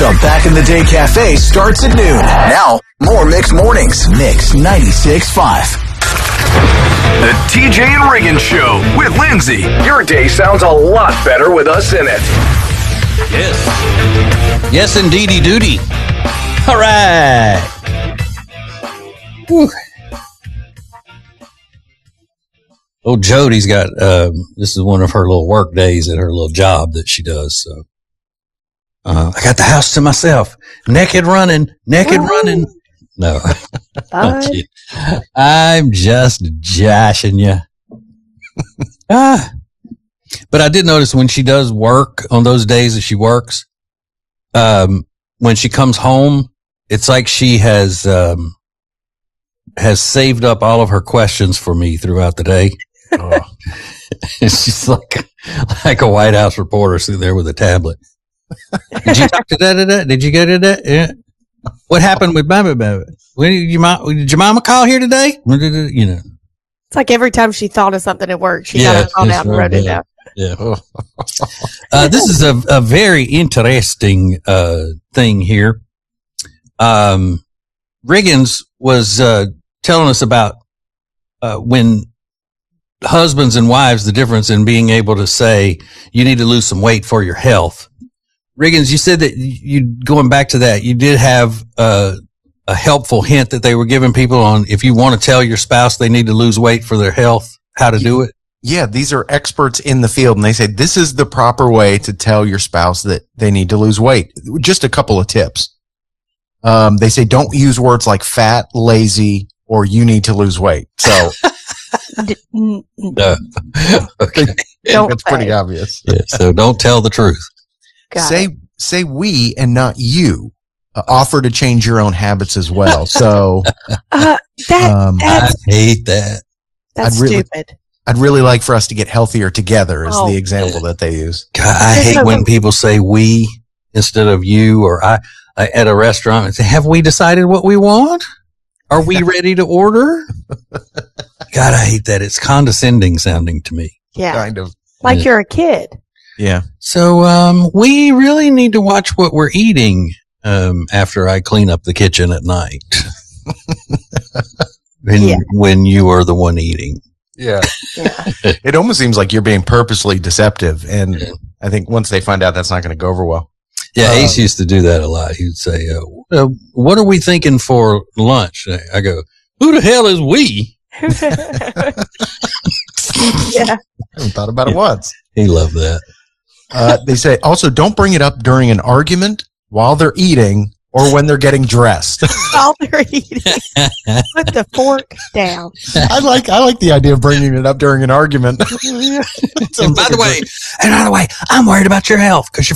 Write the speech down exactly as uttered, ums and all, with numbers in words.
The Back in the Day Cafe starts at noon. Now, more Mix Mornings. Mix ninety-six point five. The T J and Reagan Show with Lindsay. Your day sounds a lot better with us in it. Yes. Yes, indeedy doody. All right. Whew. Oh, Jody's got, um, this is one of her little work days at her little job that she does. So, uh, I got the house to myself. Naked running, naked running. No, I'm just joshing you. ah. But I did notice when she does work on those days that she works, um, when she comes home, it's like she has, um, has saved up all of her questions for me throughout the day. Oh. She's like, like a White House reporter sitting there with a tablet. Did you talk to that? that? Did you go to that? Yeah. What happened with Baba Baba? When did your mom, did your mama call here today? You know, it's like every time she thought of something at work, she yeah, got it all out and wrote it down. Yeah. uh, this is a, a very interesting uh, thing here. Um, Riggins was uh, telling us about uh, when husbands and wives, the difference in being able to say you need to lose some weight for your health. Riggins, you said that you, going back to that, you did have uh, a helpful hint that they were giving people on if you want to tell your spouse they need to lose weight for their health, how to do it. Yeah, these are experts in the field, and they say this is the proper way to tell your spouse that they need to lose weight. Just a couple of tips. Um, they say don't use words like fat, lazy, or you need to lose weight. So, no. Okay. It's pretty obvious. Yeah, so don't tell the truth. Got say it. say we and not you. Uh, offer to change your own habits as well. So, uh, that um, I hate that. That's I'd really, stupid. I'd really like for us to get healthier together is oh, the example that they use. God, I hate no when people say we instead of you, or I, I at a restaurant and say, have we decided what we want? Are we ready to order? God, I hate that. It's condescending sounding to me. Yeah. Kind of. Like yeah. you're a kid. Yeah. So, um, we really need to watch what we're eating, um, after I clean up the kitchen at night. when, yeah. when you are the one eating. Yeah. yeah. It almost seems like you're being purposely deceptive. And yeah. I think once they find out, that's not going to go over well. Yeah. Um, Ace used to do that a lot. He would say, uh, uh, what are we thinking for lunch? I go, who the hell is we? yeah. I haven't thought about it once. He loved that. Uh, they say also don't bring it up during an argument, while they're eating, or when they're getting dressed. While they're eating. Put the fork down. I like I like the idea of bringing it up during an argument. And by the way, and by the way, I'm worried about your health because you're